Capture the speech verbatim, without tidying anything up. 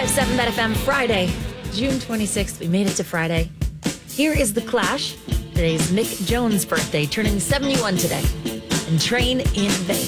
seven Bet F M Friday, June twenty-sixth. We made it to Friday. Here is The Clash. Today's Mick Jones' birthday, turning seventy-one today. And Train in Vain.